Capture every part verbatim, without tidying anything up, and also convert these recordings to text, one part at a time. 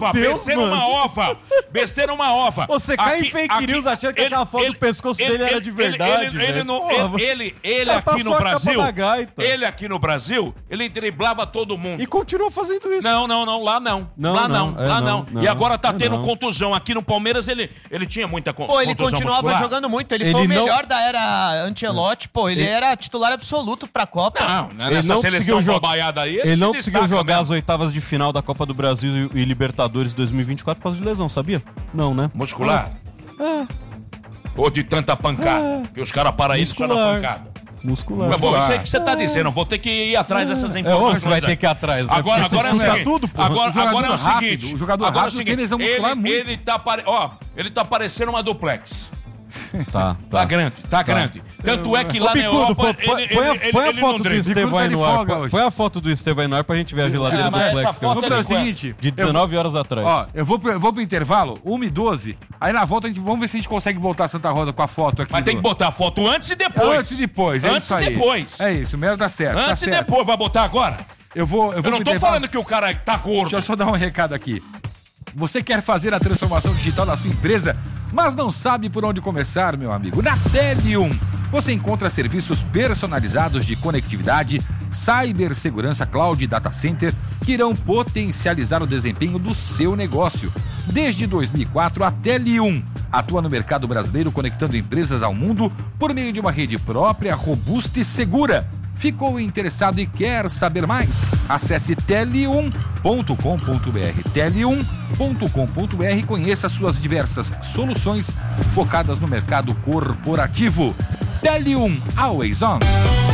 ova, Deus, besteira mano. uma ova. Besteira uma ova. Você cai Aqui- em fake aqui- news achando que ele- aquela foto ele- do pescoço ele- dele era ele- de verdade, ele- ele velho. não- Porra, ele- ele- ele ela tá aqui só no a capa Brasil, da gaita. ele aqui no Brasil, ele driblava todo mundo. E continua fazendo isso. Não, não, não, lá não. Não, lá não, não, é, lá não, não. não, E agora tá é, tendo não. contusão. Aqui no Palmeiras ele, ele tinha muita con- Pô, ele contusão continuava muscular. jogando muito. Ele, Ele foi o não- melhor da era Ancelotti, pô. Ele era titular absoluto pra Copa. Não, né, Ele nessa não seleção conseguiu jogar. bobaiada aí, Ele se não destaca conseguiu jogar mesmo. as oitavas de final da Copa do Brasil e e Libertadores dois mil e vinte e quatro por causa de lesão, sabia? Não, né? Muscular? É, Ou de tanta pancada? Que os caras paraísos só na Muscular. pancada. muscular. Mas, bom, isso aí que você tá dizendo, eu vou ter que ir atrás dessas É, informações. você vai aí. ter que ir atrás, né? Agora, Porque agora é você o chuta seguinte, tudo, pô. agora, O jogador agora é o rápido, seguinte, o jogador agora é o rápido seguinte, tem lesão muscular ele, muito. ele tá pare... ó, ele tá parecendo uma duplex. Tá, Tá, grande, tá, grande. Tanto é que lá Ô, na Bicudo, Europa põe, ele, põe, ele, põe a, ele, põe a ele foto não do dribla. Estevão aí tá de no ar. folga Põe- hoje. Põe a foto do Estevão aí no ar pra gente ver a geladeira É, do mas essa Flex. que eu foto vou- é Vamos fazer o de seguinte. De dezenove horas atrás. Ó, eu vou, pro- eu vou pro intervalo, uma e doze. Aí na volta a gente vamos ver se a gente consegue voltar a Santa Rosa com a foto aqui. Mas tem do- que botar a foto antes e depois. Antes e depois, é Antes isso e aí. depois. É isso, o mero dá certo. tá Antes e certo. depois. Vai botar agora? Eu vou, eu Eu vou não pro tô intervalo. falando que o cara tá gordo. Deixa eu só dar um recado aqui. Você quer fazer a transformação digital da sua empresa, mas não sabe por onde começar, meu amigo? Na Telium, você encontra serviços personalizados de conectividade, cibersegurança, cloud e data center que irão potencializar o desempenho do seu negócio. Desde dois mil e quatro, a Telium atua no mercado brasileiro conectando empresas ao mundo por meio de uma rede própria, robusta e segura. Ficou interessado e quer saber mais? Acesse telium ponto com ponto br, telium ponto com ponto br e conheça suas diversas soluções focadas no mercado corporativo. Telium, always on.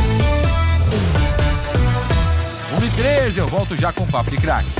um e treze, eu volto já com o Papo de Craque.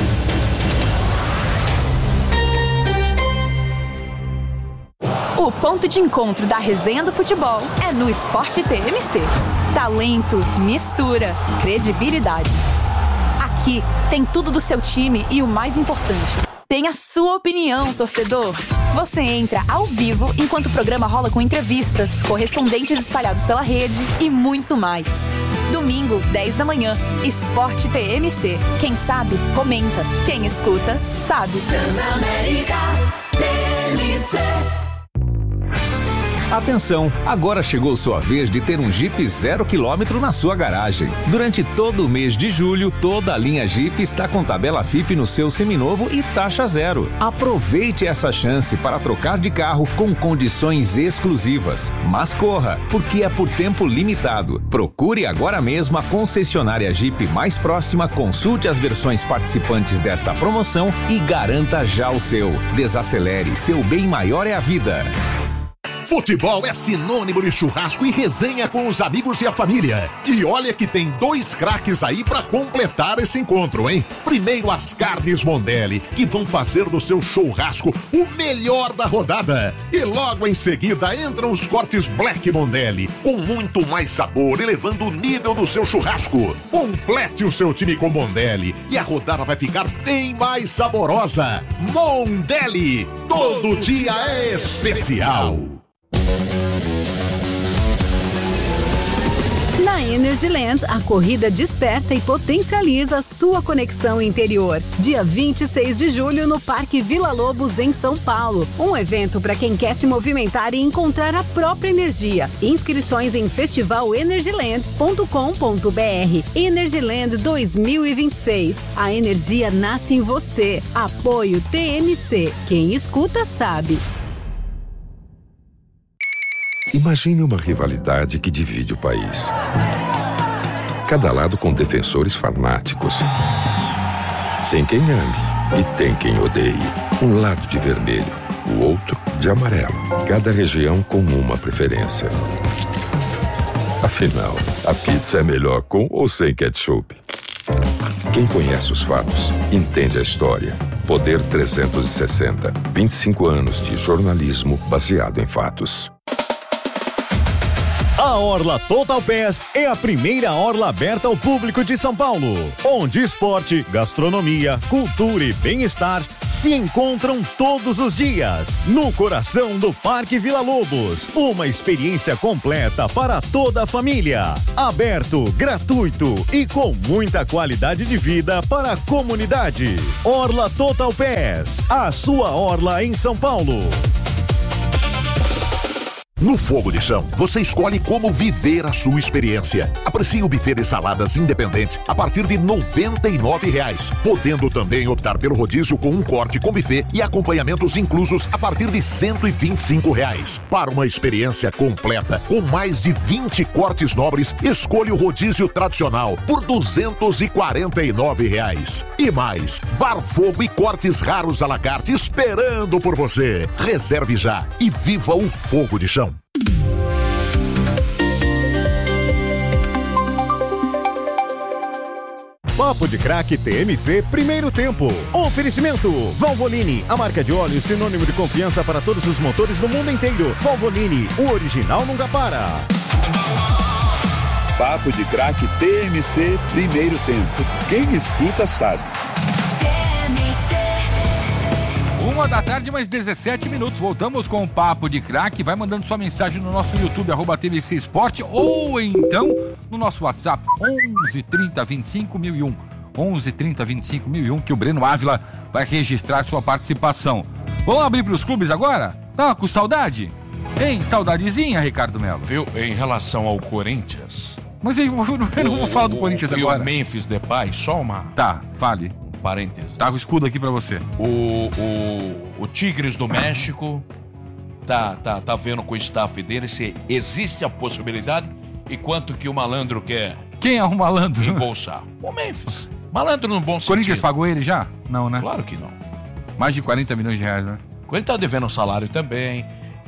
O ponto de encontro da resenha do futebol é no Sport T M C. Talento, mistura, credibilidade. Aqui tem tudo do seu time e o mais importante, tem a sua opinião, torcedor. Você entra ao vivo enquanto o programa rola com entrevistas, correspondentes espalhados pela rede e muito mais. Domingo, dez da manhã, Sport T M C. Quem sabe, comenta. Quem escuta, sabe. Transamérica T M C. Atenção, agora chegou sua vez de ter um Jeep zero quilômetro na sua garagem. Durante todo o mês de julho, toda a linha Jeep está com tabela F I P no seu seminovo e taxa zero. Aproveite essa chance para trocar de carro com condições exclusivas. Mas corra, porque é por tempo limitado. Procure agora mesmo a concessionária Jeep mais próxima, consulte as versões participantes desta promoção e garanta já o seu. Desacelere, seu bem maior é a vida. Futebol é sinônimo de churrasco e resenha com os amigos e a família. E olha que tem dois craques aí pra completar esse encontro, hein? Primeiro as carnes Mondelli, que vão fazer do seu churrasco o melhor da rodada. E logo em seguida entram os cortes Black Mondelli, com muito mais sabor, elevando o nível do seu churrasco. Complete o seu time com Mondelli e a rodada vai ficar bem mais saborosa. Mondelli, todo dia é especial. Na Energyland, a corrida desperta e potencializa sua conexão interior. Dia vinte e seis de julho, no Parque Vila Lobos, em São Paulo. Um evento para quem quer se movimentar e encontrar a própria energia. Inscrições em festival energyland ponto com ponto br. Energyland dois mil e vinte e seis. A energia nasce em você. Apoio T M C. Quem escuta sabe. Imagine uma rivalidade que divide o país. Cada lado com defensores fanáticos. Tem quem ame e tem quem odeie. Um lado de vermelho, o outro de amarelo. Cada região com uma preferência. Afinal, a pizza é melhor com ou sem ketchup? Quem conhece os fatos, entende a história. Poder trezentos e sessenta. vinte e cinco anos de jornalismo baseado em fatos. A Orla Total Pass é a primeira orla aberta ao público de São Paulo, onde esporte, gastronomia, cultura e bem-estar se encontram todos os dias no coração do Parque Vila Lobos. Uma experiência completa para toda a família. Aberto, gratuito e com muita qualidade de vida para a comunidade. Orla Total Pass, a sua orla em São Paulo. No Fogo de Chão, você escolhe como viver a sua experiência. Aprecie o buffet de saladas independente a partir de noventa e nove reais, podendo também optar pelo rodízio com um corte com buffet e acompanhamentos inclusos a partir de cento e vinte e cinco reais. Para uma experiência completa, com mais de vinte cortes nobres, escolha o rodízio tradicional por duzentos e quarenta e nove reais. E mais, bar fogo e cortes raros à la carte esperando por você. Reserve já e viva o Fogo de Chão. Papo de Craque T M C Primeiro Tempo. Oferecimento Valvoline, a marca de óleo sinônimo de confiança para todos os motores no mundo inteiro. Valvoline, o original nunca para. Papo de Craque T M C Primeiro Tempo. Quem escuta sabe. Uma da tarde, mais dezessete minutos. Voltamos com o Papo de Craque. Vai mandando sua mensagem no nosso YouTube, arroba T V C Esporte, ou então no nosso WhatsApp, onze trinta vinte e cinco mil e um. onze trinta vinte e cinco mil e um, que o Breno Ávila vai registrar sua participação. Vamos abrir para os clubes agora? Tá com saudade? Hein, saudadezinha, Ricardo Melo? Viu, em relação ao Corinthians... Mas eu, eu não vou falar do Corinthians o, agora. E o Memphis Depay, só uma... Tá, fale. Parênteses. Tá com o escudo aqui pra você. O, o, o Tigres do México tá, tá, tá vendo com o staff dele se existe a possibilidade e quanto que o malandro quer. Quem é o malandro? Embolsar. O Memphis. Malandro no bom sentido. Corinthians pagou ele já? Não, né? Claro que não. Mais de quarenta milhões de reais, né? O Corinthians tá devendo salário também.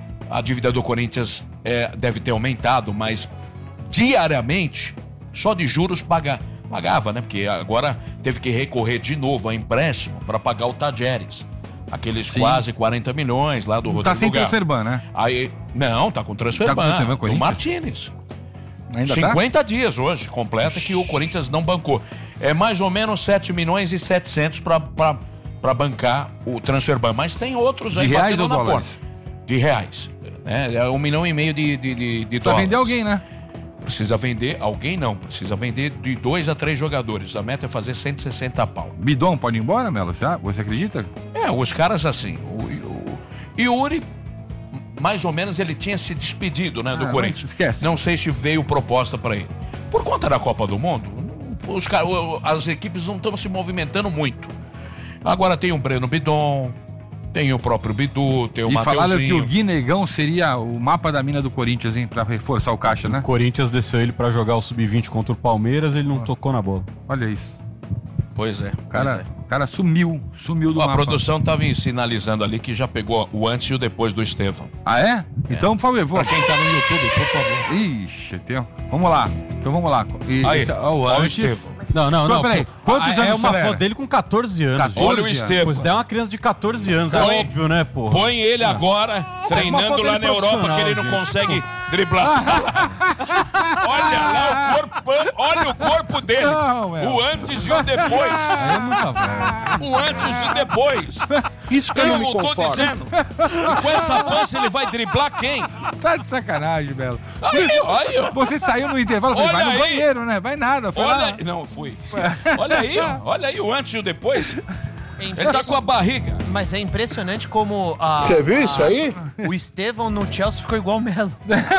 A dívida do Corinthians é, deve ter aumentado, mas diariamente, só de juros paga. Pagava, né? Porque agora teve que recorrer de novo a empréstimo para pagar o Tajeres. Aqueles Sim. quase quarenta milhões lá do Rodrigo Tá sem Galo. transferban, né? Aí, não, tá com transferban. Tá com transferban, o Martínez. Ainda cinquenta tá? dias hoje, completa, que o Corinthians não bancou. É mais ou menos sete milhões e setecentos para bancar o transferban. Mas tem outros aí de reais ou na dólares? porta. De reais. É, é um milhão e meio de, de, de, de Pra dólares. vender alguém, né? Precisa vender, alguém não, precisa vender de dois a três jogadores. A meta é fazer cento e sessenta pau. Bidon pode ir embora, Melo? Você acredita? É, os caras assim. O, o, Yuri, mais ou menos, ele tinha se despedido, né, do ah, Corinthians. Esquece. Não sei se veio proposta pra ele. Por conta da Copa do Mundo, os, as equipes não estão se movimentando muito. Agora tem o Breno Bidon. Tem o próprio Bidu, tem o E Mateuzinho. falaram que o Gui Negão seria o mapa da mina do Corinthians, hein? Pra reforçar o caixa, né? O Corinthians desceu ele pra jogar o sub vinte contra o Palmeiras, ele não tocou na bola. Olha isso. Pois é. O cara, pois é. o cara sumiu, sumiu do a mapa. A produção tá me sinalizando ali que já pegou o antes e o depois do Estevão. Ah, é? é. Então, por favor. Pra quem tá no YouTube, por favor. Ixi, tem... Vamos lá. Então vamos lá. E, Aí, esse, ó, o olha antes... o Estevão. Não, não, não. Peraí, quantos é anos É uma era? foto dele com catorze anos. catorze Olha o Estevão. Pois é uma criança de catorze anos, é Põe- óbvio, né, porra? Põe ele agora treinando foto lá dele na Europa que ele não profissional, consegue driblar. Olha lá o corpo, olha o corpo dele. Não, é. o antes e o depois. Aí é muita velha. O antes e o depois. Isso que eu não me tô conformo. dizendo. E com essa pança ele vai driblar quem? Tá de sacanagem, Belo. Aí, aí, ó. Você saiu no intervalo, falei, Olha vai no aí. banheiro, né? Vai nada, foi Olha lá. aí. Não, fui. Olha aí, ó. Olha aí o antes e o depois. Ele tá com a barriga. Mas é impressionante como a... Você viu isso aí? O Estevão no Chelsea ficou igual o Melo.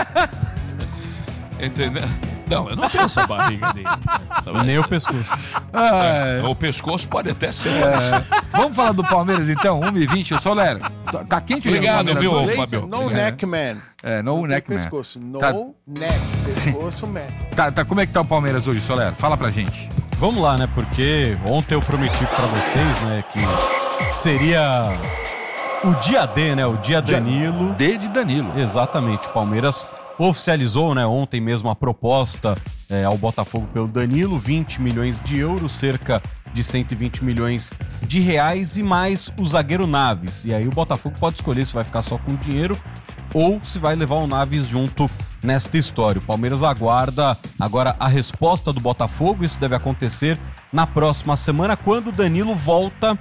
Entendeu? Não, eu não tenho essa barriga dele. Sabe? Nem o pescoço. É, o pescoço pode até ser. É. Vamos falar do Palmeiras então, uma e vinte, o Solero. Tá, tá quente o Obrigado, Palmeiras viu, hoje? Fábio? No neck man. É, no Não tem neck man. pescoço. No Tá. neck. Pescoço man. Tá, tá, como é que tá o Palmeiras hoje, Solero? Fala pra gente. Vamos lá, né? Porque ontem eu prometi pra vocês, né, que seria o dia D, né? O dia Danilo. D de Danilo. Exatamente. O Palmeiras oficializou, né, ontem mesmo a proposta é, ao Botafogo pelo Danilo, vinte milhões de euros, cerca de cento e vinte milhões de reais e mais o zagueiro Naves. E aí o Botafogo pode escolher se vai ficar só com dinheiro ou se vai levar o Naves junto nesta história. O Palmeiras aguarda agora a resposta do Botafogo, isso deve acontecer na próxima semana, quando o Danilo volta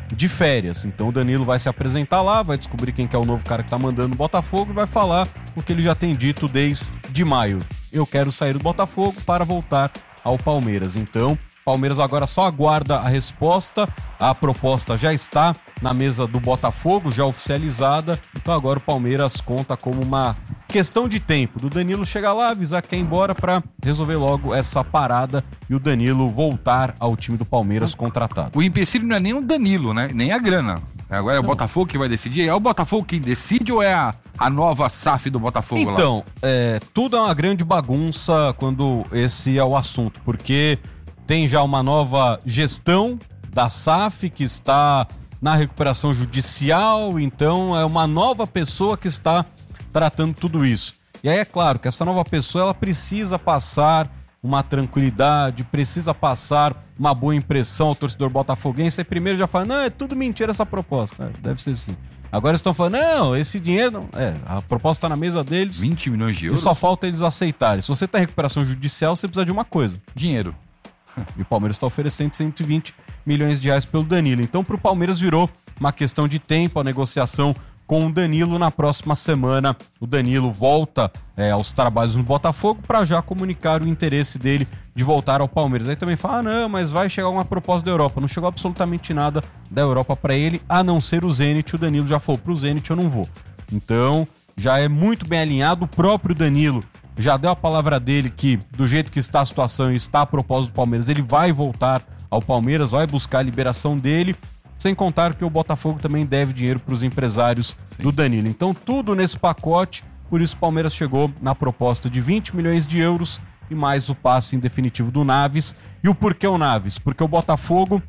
de férias. Então o Danilo vai se apresentar lá, vai descobrir quem que é o novo cara que tá mandando no Botafogo e vai falar o que ele já tem dito desde maio. Eu quero sair do Botafogo para voltar ao Palmeiras. Então, Palmeiras agora só aguarda a resposta. A proposta já está na mesa do Botafogo, já oficializada. Então agora o Palmeiras conta como uma questão de tempo do Danilo chegar lá, avisar que quer ir embora para resolver logo essa parada e o Danilo voltar ao time do Palmeiras contratado. O empecilho não é nem o Danilo, né? Nem a grana. Agora é o Botafogo que vai decidir. É o Botafogo quem decide ou é a, a nova S A F do Botafogo lá? Então, é, tudo é uma grande bagunça quando esse é o assunto, porque tem já uma nova gestão da S A F que está na recuperação judicial, então é uma nova pessoa que está tratando tudo isso. E aí é claro que essa nova pessoa ela precisa passar uma tranquilidade, precisa passar uma boa impressão ao torcedor botafoguense. Aí primeiro já fala, não, é tudo mentira essa proposta. É, deve ser assim. Agora estão falando, não, esse dinheiro... Não. É, a proposta está na mesa deles. vinte milhões de euros? E só falta eles aceitarem. Se você está em recuperação judicial, você precisa de uma coisa. Dinheiro. E o Palmeiras está oferecendo cento e vinte milhões de reais pelo Danilo. Então, para o Palmeiras virou uma questão de tempo a negociação com o Danilo. Na próxima semana, o Danilo volta é, aos trabalhos no Botafogo para já comunicar o interesse dele de voltar ao Palmeiras. Aí também fala, ah, não, mas vai chegar uma proposta da Europa. Não chegou absolutamente nada da Europa para ele, a não ser o Zenit. O Danilo já falou, para o Zenit eu não vou. Então, já é muito bem alinhado. O próprio Danilo já deu a palavra dele que, do jeito que está a situação e está a propósito do Palmeiras, ele vai voltar ao Palmeiras, vai buscar a liberação dele, sem contar que o Botafogo também deve dinheiro para os empresários Sim. do Danilo. Então, tudo nesse pacote, por isso o Palmeiras chegou na proposta de vinte milhões de euros e mais o passe em definitivo do Naves. E o porquê o Naves? Porque o Botafogo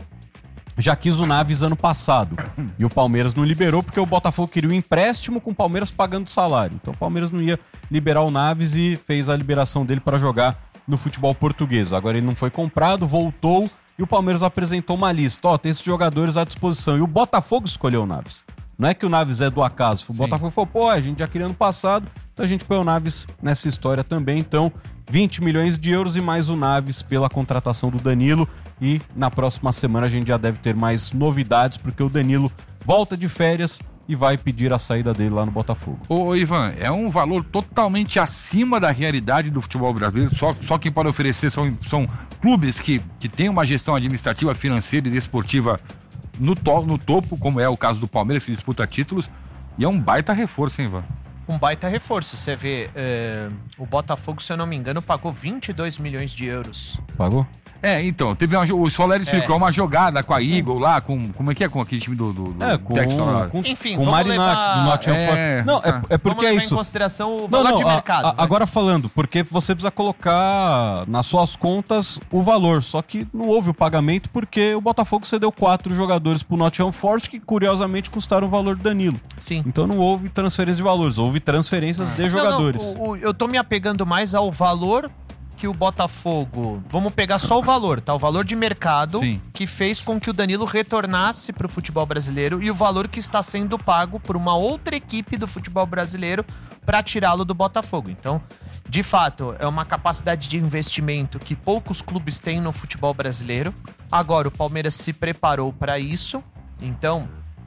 já quis o Naves ano passado e o Palmeiras não liberou porque o Botafogo queria um empréstimo com o Palmeiras pagando salário. Então o Palmeiras não ia liberar o Naves e fez a liberação dele para jogar no futebol português. Agora ele não foi comprado, voltou e o Palmeiras apresentou uma lista. Ó, tem esses jogadores à disposição. E o Botafogo escolheu o Naves. Não é que o Naves é do acaso. O Sim. Botafogo falou, pô, a gente já queria ano passado, então a gente põe o Naves nessa história também. Então, vinte milhões de euros e mais o Naves pela contratação do Danilo. E na próxima semana a gente já deve ter mais novidades, porque o Danilo volta de férias e vai pedir a saída dele lá no Botafogo. Ô, Ivan, é um valor totalmente acima da realidade do futebol brasileiro. Só, só quem pode oferecer são, são clubes que, que têm uma gestão administrativa, financeira e desportiva no, to, no topo, como é o caso do Palmeiras, que disputa títulos. E é um baita reforço, hein, Ivan? Um baita reforço. Você vê, é, o Botafogo, se eu não me engano, pagou vinte e dois milhões de euros. Pagou? É, então, teve uma, o Soler explicou é. uma jogada com a Eagle lá, com, como é que é, com aquele time do, do, do é, com, com, Enfim, com o Marinax levar... do Nottingham é, Forest. Não, é, é porque é isso. em consideração o valor não, não, de mercado. A, a, agora falando, porque você precisa colocar nas suas contas o valor, só que não houve o pagamento porque o Botafogo cedeu quatro jogadores pro Nottingham Forest que curiosamente custaram o valor do Danilo. Sim. Então não houve transferência de valores, houve transferências ah. de jogadores. Não, não, o, o, eu tô me apegando mais ao valor que o Botafogo... Vamos pegar só o valor, tá? O valor de mercado Sim. que fez com que o Danilo retornasse pro futebol brasileiro e o valor que está sendo pago por uma outra equipe do futebol brasileiro para tirá-lo do Botafogo. Então, de fato, é uma capacidade de investimento que poucos clubes têm no futebol brasileiro. Agora, o Palmeiras se preparou para isso. Então,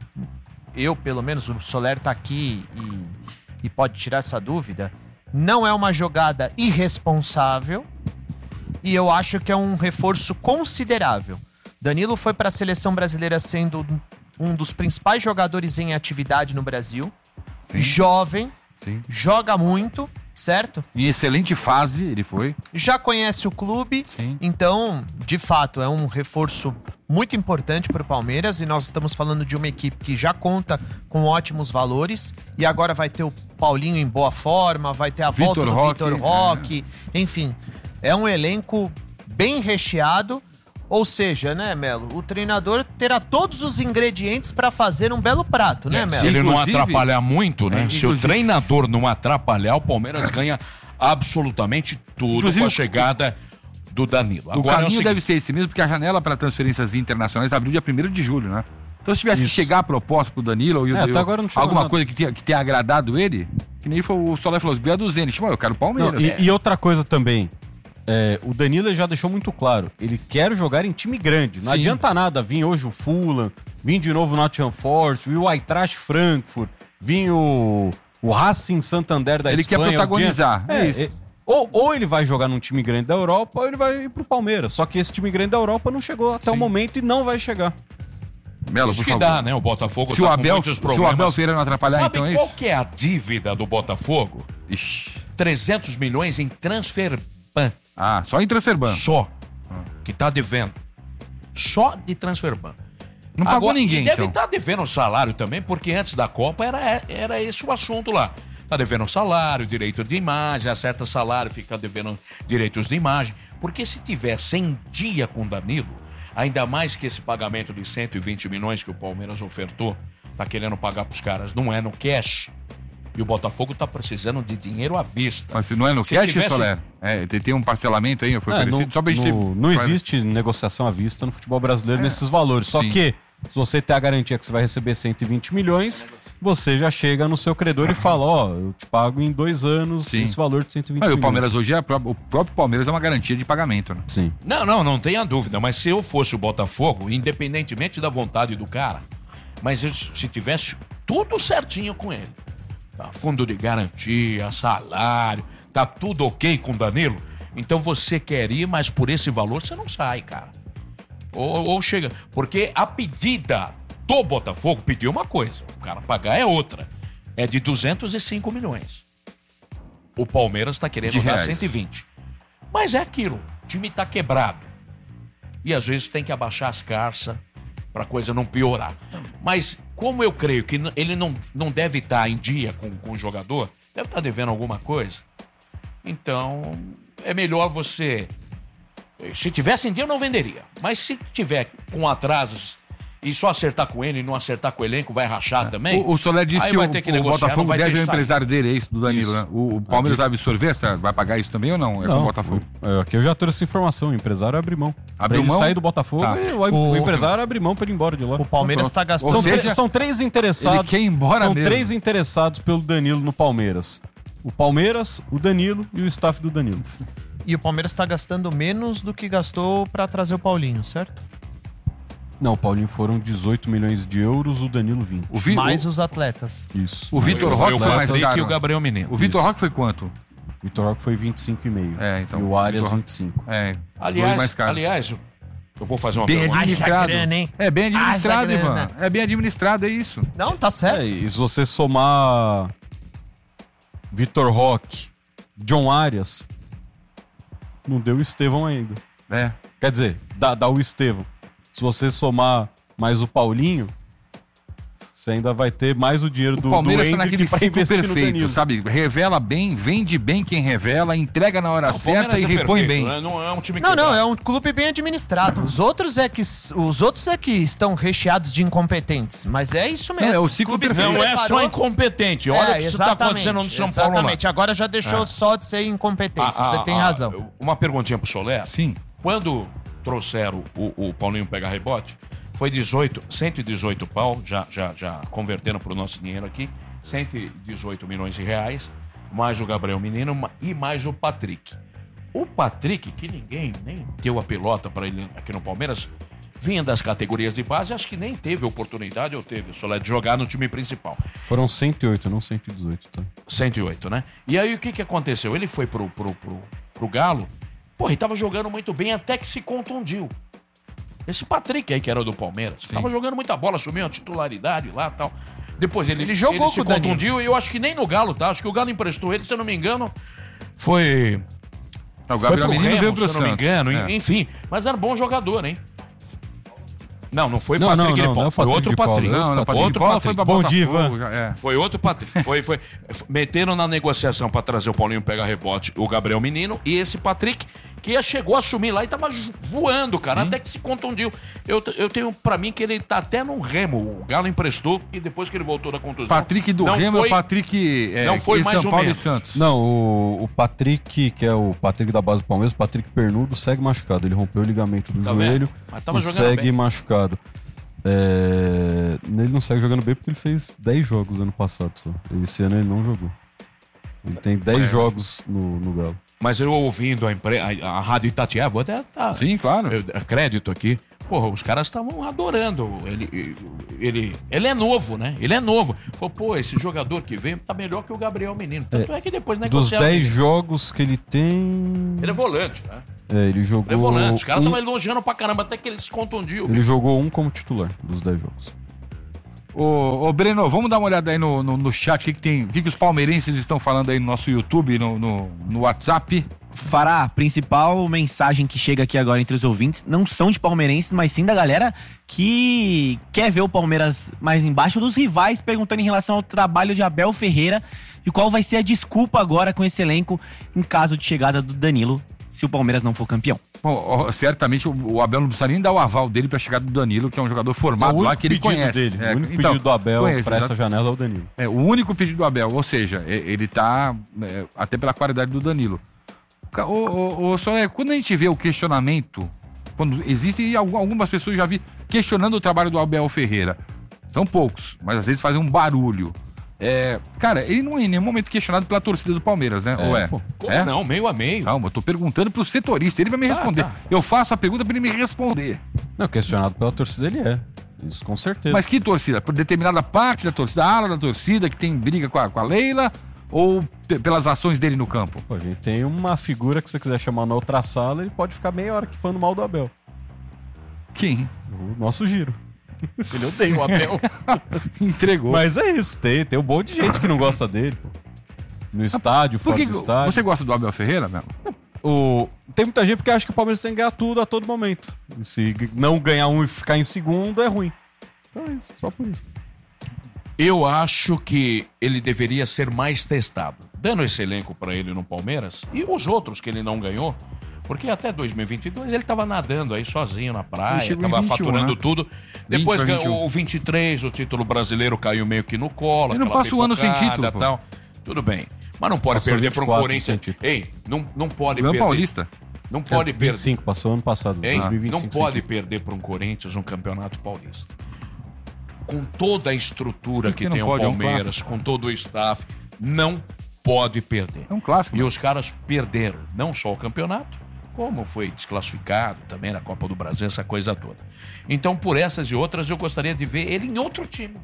eu, pelo menos, o Soler tá aqui e, e pode tirar essa dúvida. Não é uma jogada irresponsável e eu acho que é um reforço considerável. Danilo foi para a seleção brasileira sendo um dos principais jogadores em atividade no Brasil. Sim. Jovem, Sim. joga muito, certo? Em excelente fase ele foi. Já conhece o clube, Sim. então, de fato, é um reforço muito importante para o Palmeiras e nós estamos falando de uma equipe que já conta com ótimos valores e agora vai ter o Paulinho em boa forma, vai ter a volta Vitor do Roque, Vitor Roque, é. enfim, é um elenco bem recheado, ou seja, né, Melo, o treinador terá todos os ingredientes para fazer um belo prato, né, é, Melo? Se ele não Inclusive, atrapalhar muito, né, é, se o treinador não atrapalhar, o Palmeiras ganha absolutamente tudo inclusive, com a chegada do Danilo. O Agora caminho é o deve ser esse mesmo, porque a janela para transferências internacionais abriu dia primeiro de julho, né? Então se tivesse Isso. que chegar a proposta pro Danilo, eu, é, eu, agora não alguma nada. coisa que tenha, que tenha agradado ele, que nem foi o Soler falou, os B A do Zenit, eu quero o Palmeiras. Não, e, e outra coisa também, É, o Danilo já deixou muito claro, ele quer jogar em time grande. Não Sim. adianta nada vir hoje o Fulham, vir de novo o Nottingham Forest, vir o Eintracht Frankfurt, vir o, o Racing Santander da Ele Espanha. quer protagonizar, é, é isso. É, ou, ou ele vai jogar num time grande da Europa, ou ele vai ir pro Palmeiras. Só que esse time grande da Europa não chegou até Sim. o momento e não vai chegar. Melo, Isso por que favor. dá, né? O Botafogo Se tá o com Abel, muitos se problemas. o Abel Ferreira não atrapalhar, Sabe então é qual isso? que é a dívida do Botafogo? Ixi. trezentos milhões em Transferban. Ah, só em Transferban. Só. Que tá devendo. Só de Transferban. Não pagou Agora, ninguém, e deve então. estar devendo salário também, porque antes da Copa era, era esse o assunto lá. Tá devendo salário, direito de imagem, acerta salário, fica devendo direitos de imagem. Porque se tivesse em dia com o Danilo, ainda mais que esse pagamento de cento e vinte milhões que o Palmeiras ofertou, tá querendo pagar pros caras, não é no cash. E o Botafogo tá precisando de dinheiro à vista. Mas se não é no Se cash, tivesse- Soler? É, tem, tem um parcelamento aí, foi É, oferecido? não, Só pra gente... não, não existe negociação à vista no futebol brasileiro nesses valores. Só Sim. que, se você tem a garantia que você vai receber cento e vinte milhões, você já chega no seu credor e fala, ó, eu te pago em dois anos Sim. esse valor de cento e vinte Mas milhões. o Palmeiras hoje, é, a pró- o próprio Palmeiras é uma garantia de pagamento, né? Sim. Não, não, não tenha dúvida. Mas se eu fosse o Botafogo, independentemente da vontade do cara, mas eu- se tivesse tudo certinho com ele, tá? Fundo de garantia, salário, tá tudo ok com o Danilo, então você quer ir, mas por esse valor você não sai, cara. Ou, ou chega. Porque a pedida do Botafogo pediu uma coisa, o cara pagar é outra. É de duzentos e cinco milhões. O Palmeiras tá querendo De dar reais. cento e vinte. Mas é aquilo, o time tá quebrado. E às vezes tem que abaixar as carças pra coisa não piorar. Mas como eu creio que n- ele não, não deve estar em dia com, com o jogador, deve estar devendo alguma coisa, então é melhor você... Se tivesse em dia eu não venderia. Mas se tiver com atrasos e só acertar com ele e não acertar com o elenco, vai rachar também. O, o Soler disse aí que, vai o, ter que o negociar, não Botafogo vai ter deve ao saída. empresário dele, é isso, do Danilo, Isso. né? O, o Palmeiras vai absorver, essa- vai pagar isso também ou não? É com o Botafogo. É, aqui eu já trouxe essa informação, o empresário abre mão. Pra Abriu ele mão? sair do Botafogo, Tá. e o, o O- empresário abre mão pra ele ir embora de lá. O Palmeiras tá gastando... São, Ou tre- seja, são três interessados. ele quer ir embora São mesmo. três interessados pelo Danilo no Palmeiras. O Palmeiras, o Danilo e o staff do Danilo. E o Palmeiras tá gastando menos do que gastou pra trazer o Paulinho, certo? Não, o Paulinho foram dezoito milhões de euros, o Danilo vinte. O, Vi- Mais o, os atletas. Isso. o Vitor Eu- Roque eu foi mais Patrick caro. e o Gabriel Menino. O Vitor Roque foi quanto? O Vitor Roque foi vinte e cinco vírgula cinco. É, então, E o Arias Vitor Roque- vinte e cinco. É, dois Aliás, mais caros. aliás, eu eu vou fazer uma Bem pergunta. administrado. Haja grana, hein? É bem administrado, Haja Ivan. grana. É bem administrado, é isso. Não, tá certo. É, e se você somar Vitor Roque, John Arias, não deu o Estevão ainda. É. Quer dizer, dá, dá o Estevão. Se você somar mais o Paulinho, você ainda vai ter mais o dinheiro do, O Palmeiras do tá naquele Endrick pra ciclo investir no perfeito, Danilo. sabe? Revela bem, vende bem quem revela, entrega na hora Não, o certa Palmeiras e é repõe perfeito, bem. né? Não é um time Não, não, quebrado. é um clube bem administrado. Os outros é que os outros é que estão recheados de incompetentes, mas é isso mesmo. Não, é o ciclo clube se perfeito. Não é preparou- só incompetente. Olha o que isso tá acontecendo no São Paulo lá. Exatamente. Agora já deixou só de ser incompetência. Ah, Você ah, tem ah, razão. Uma perguntinha pro Soler. Sim. Quando trouxeram o, o Paulinho pegar rebote, foi dezoito, cento e dezoito pau, já, já, já convertendo pro nosso dinheiro aqui, cento e dezoito milhões de reais, mais o Gabriel Menino ma- e mais o Patrick. O Patrick, que ninguém nem deu a pelota para ele aqui no Palmeiras, vinha das categorias de base, acho que nem teve oportunidade, ou teve, o Soler, de jogar no time principal. Foram cento e oito, não cento e dezoito, tá? cento e oito, né? E aí o que que aconteceu? Ele foi pro, pro, pro, pro Galo, pô, ele tava jogando muito bem até que se contundiu. Esse Patrick aí, que era do Palmeiras, tava jogando muita bola, assumiu a titularidade lá e tal. Depois ele, Ele jogou se com o Danilo. contundiu e eu acho que nem no Galo, tá? Acho que o Galo emprestou ele, se eu não me engano, foi... O foi Gabriel pro Menino Remo, veio pro se eu não me Santos. engano, É. enfim. Mas era bom jogador, hein? Não, não foi Não, Patrick não, de não, Paula, não é o foi Patrick outro de Paula. Patrick. Não, não, Patrick outro de Paula Patrick. foi pra Bom Botafogo. dia, Ivan. já- é. Foi outro Patrick. Foi, foi, f- meteram na negociação pra trazer o Paulinho pegar rebote, o Gabriel Menino e esse Patrick, que chegou a assumir lá e tava ju- voando, cara, até que se contundiu. Eu, t- eu tenho pra mim que ele tá até num Remo. O Galo emprestou e depois que ele voltou da contusão. Patrick do não Remo foi, é o Patrick é, não foi em mais São ou Paulo menos. e Santos. Não, o, o Patrick, que é o Patrick da base do Palmeiras, o Patrick Pernudo, segue machucado. Ele rompeu o ligamento do Tá joelho vendo? Mas tava e jogando segue bem. machucado. É... Ele não segue jogando bem porque ele fez dez jogos ano passado só. Esse ano ele não jogou. Ele tem dez É. jogos no, no Galo. Mas eu ouvindo a, impre... a, a Rádio Itatiaia, vou até dar Sim, claro. crédito aqui. Porra, os caras estavam adorando. Ele, ele, ele é novo, né? Ele é novo. Falou, pô, esse jogador que veio tá melhor que o Gabriel Menino. Tanto é, é que depois negociaram. Dos dez jogos que ele tem... Ele é volante, né? É, ele jogou... Ele é volante. Os caras estavam um... elogiando pra caramba, até que ele se contundiu. Ele bicho. jogou um como titular dos dez jogos. Ô, ô Breno, vamos dar uma olhada aí no, no, no chat, o que, que tem, o que, que os palmeirenses estão falando aí no nosso YouTube, no, no, no WhatsApp. Fará, principal mensagem que chega aqui agora entre os ouvintes, não são de palmeirenses, mas sim da galera que quer ver o Palmeiras mais embaixo, dos rivais, perguntando em relação ao trabalho de Abel Ferreira e qual vai ser a desculpa agora com esse elenco em caso de chegada do Danilo, se o Palmeiras não for campeão. Bom, certamente o Abel não precisa nem dar o aval dele pra chegada do Danilo, que é um jogador formado lá, que ele conhece. Dele, é, o único então, pedido do Abel conhece, pra essa janela é o Danilo. É, o único pedido do Abel, ou seja, ele tá é, até pela qualidade do Danilo. O, o, o, só é, quando a gente vê o questionamento, quando existem algumas pessoas, já vi, questionando o trabalho do Abel Ferreira. São poucos, mas às vezes fazem um barulho. É, cara, ele não é em nenhum momento questionado pela torcida do Palmeiras, né? É, Ou é? Pô, como é? Não, meio a meio. Calma, eu tô perguntando pro setorista, ele vai me tá, responder. Tá. Eu faço a pergunta pra ele me responder. Não, questionado pela torcida ele é. Isso com certeza. Mas que torcida? Por determinada parte da torcida, a ala da torcida que tem briga com a, com a Leila, ou p- pelas ações dele no campo? Pô, a gente tem uma figura que você quiser chamar na outra sala, ele pode ficar meia hora que falando mal do Abel. Quem? O nosso Giro. Ele odeia o Abel. Entregou. Mas é isso, tem, tem um monte de gente que não gosta dele, pô. No estádio, Por fora que do estádio. Você gosta do Abel Ferreira, mesmo? O... Tem muita gente que acha que o Palmeiras tem que ganhar tudo a todo momento. E se não ganhar um e ficar em segundo, é ruim. Então é isso, só por isso. Eu acho que ele deveria ser mais testado. Dando esse elenco pra ele no Palmeiras e os outros que ele não ganhou. Porque até dois mil e vinte e dois ele tava nadando aí sozinho na praia, tava vinte e um, faturando né? tudo. Depois vinte, ganhou o vinte e três, o título brasileiro caiu meio que no colo. Ele não passa o ano sem título, pô. Tal. Tudo bem. Mas não pode Passou perder para um Corinthians. título. Ei, não, não pode Ganhou perder. Paulista. Não pode perder. vinte e cinco, passou ano passado. Ei, dois mil e vinte e não cinco pode sem título. perder para um Corinthians um campeonato paulista. Com toda a estrutura Por que que não tem o pode? É um Palmeiras, clássico. com todo o staff, não pode perder. É um clássico. E né? os caras perderam não só o campeonato, como foi desclassificado também na Copa do Brasil, essa coisa toda. Então, por essas e outras, eu gostaria de ver ele em outro time.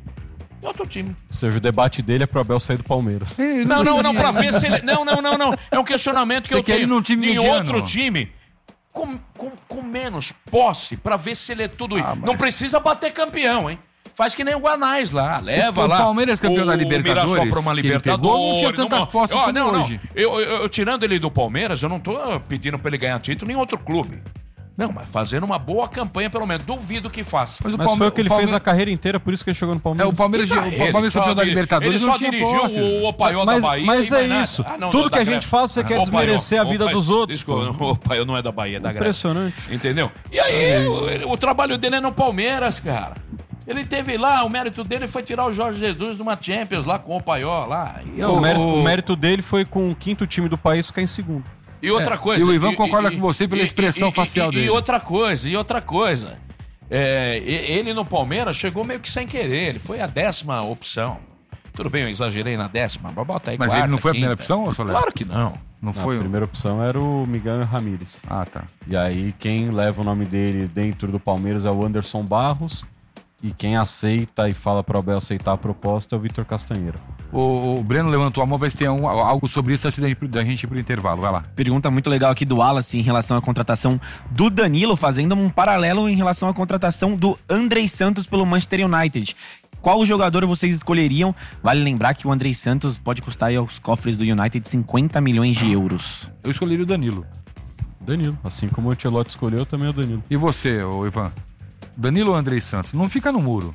Em outro time. Ou seja, o debate dele é pro Abel sair do Palmeiras. Não, não, não, pra ver se ele... Não, não, não, não. É um questionamento que Você eu quer tenho. ele num time em mediano? outro time, com, com, com menos posse, pra ver se ele é tudo isso. Ah, mas- Não precisa bater campeão, hein? Faz que nem o Guanais lá, leva O lá. Palmeiras campeão da Libertadores, Mirassol pra uma que ele Libertadores. pegou, não tinha tantas numa- posses Ó, como não, não. hoje. Eu, eu- eu tirando ele do Palmeiras, eu não tô pedindo pra ele ganhar título em outro clube. Não, mas fazendo uma boa campanha, pelo menos. Duvido que faça. Mas o Mas Palme- foi o que ele o Palme- fez a carreira inteira, por isso que ele chegou no É, Palmeiras. o Palmeiras, E tá o ele, Palmeiras só campeão da diri- Libertadores ele não só tinha dirigiu posse. o Opaió Mas- da Bahia. mas e é mais nada. isso. Ah, não, Tudo não, que a da gente Grécia. faz, você quer Opaió, desmerecer a vida Opaió, dos outros, Desculpa, pô. o Opaió não é da Bahia, é da Grécia. Impressionante. Entendeu? E aí, o, o trabalho dele é no Palmeiras, cara. Ele teve lá, o mérito dele foi tirar o Jorge Jesus de uma Champions lá com o Opaió lá. E, Não, o, o- mérito, o mérito dele foi com o quinto time do país ficar em segundo. e outra É, coisa. e o Ivan concorda com você pela e- expressão e- facial e- dele. E outra coisa, e outra coisa. É, e- ele no Palmeiras chegou meio que sem querer. Ele foi a décima opção. Tudo bem, eu exagerei na décima, mas bota aí Mas quarta, ele não foi a primeira quinta. opção, ô Soler? Claro que não. Não A foi o... primeira opção era o Miguel Ramírez. Ah, tá. E aí quem leva o nome dele dentro do Palmeiras é o Anderson Barros. E quem aceita e fala pro Abel aceitar a proposta é o Vitor Castanheira. O, o Breno levantou a mão, vai ter um, algo sobre isso antes da gente, da gente ir pro intervalo. Vai lá. Pergunta muito legal aqui do Wallace em relação à contratação do Danilo, fazendo um paralelo em relação à contratação do Andrei Santos pelo Manchester United. Qual jogador vocês escolheriam? Vale lembrar que o Andrei Santos pode custar aí aos cofres do United cinquenta milhões de euros. Eu escolheria o Danilo. Danilo. Assim como o Ancelotti escolheu, também é o Danilo. E você, ô Ivan? Danilo ou Andrei Santos? Não fica no muro.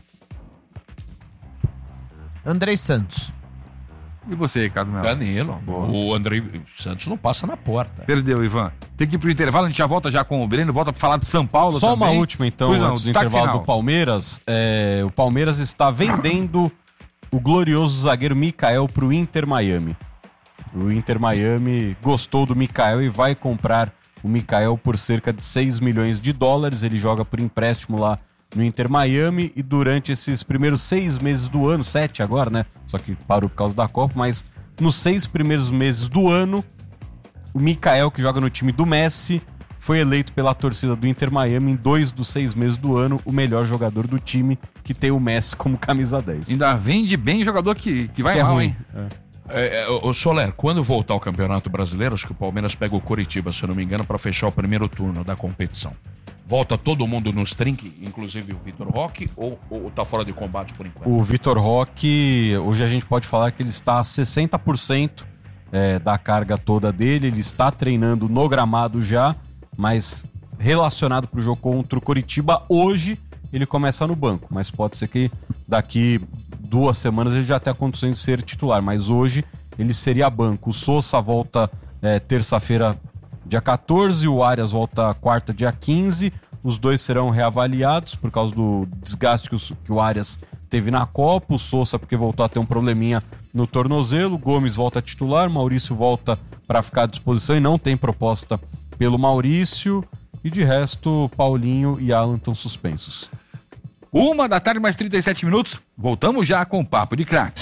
Andrei Santos. E você, Ricardo Melo? Danilo. O Andrei Santos não passa na porta. Perdeu, Ivan. Tem que ir pro intervalo, a gente já volta já com o Breno, volta pra falar de São Paulo Só também. uma última, então, Pois não, antes do destaque intervalo final. do Palmeiras. É, o Palmeiras está vendendo o glorioso zagueiro Mikael pro Inter Miami. O Inter Miami gostou do Mikael e vai comprar o Mikael por cerca de seis milhões de dólares. Ele joga por empréstimo lá no Inter Miami e durante esses primeiros seis meses do ano, sete agora, né? Só que parou por causa da Copa, mas nos seis primeiros meses do ano, o Mikael, que joga no time do Messi, foi eleito pela torcida do Inter Miami em dois dos seis meses do ano o melhor jogador do time, que tem o Messi como camisa dez. Ainda vende bem jogador que, que vai que mal, é ruim. Hein? É. É, é, o Soler, quando voltar ao Campeonato Brasileiro, acho que o Palmeiras pega o Coritiba, se eu não me engano, para fechar o primeiro turno da competição. Volta todo mundo nos trinques, inclusive o Vitor Roque, ou, ou tá fora de combate por enquanto? O Vitor Roque, hoje a gente pode falar que ele está a sessenta por cento é, da carga toda dele, ele está treinando no gramado já, mas relacionado para o jogo contra o Coritiba, hoje ele começa no banco, mas pode ser que daqui duas semanas ele já tenha condições de ser titular, mas hoje ele seria banco. O Sousa volta é, terça-feira, dia quatorze, o Arias volta quarta, dia quinze, os dois serão reavaliados por causa do desgaste que o, que o Arias teve na Copa, o Sousa porque voltou a ter um probleminha no tornozelo, Gomes volta a titular, Maurício volta para ficar à disposição e não tem proposta pelo Maurício, e de resto, Paulinho e Alan estão suspensos. Uma da tarde, mais trinta e sete minutos. Voltamos já com o Papo de Craque.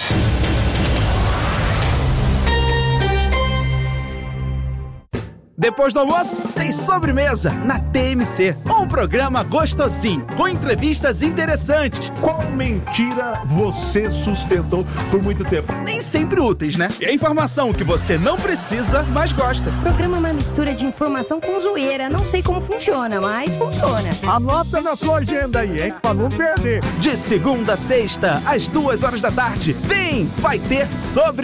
Depois do almoço, tem sobremesa na T M C. Um programa gostosinho, com entrevistas interessantes. Qual mentira você sustentou por muito tempo? Nem sempre úteis, né? E a informação que você não precisa, mas gosta. O programa é uma mistura de informação com zoeira. Não sei como funciona, mas funciona. Anota na sua agenda aí, hein? Pra não perder. De segunda a sexta, às duas horas da tarde. Vem! Vai ter sobre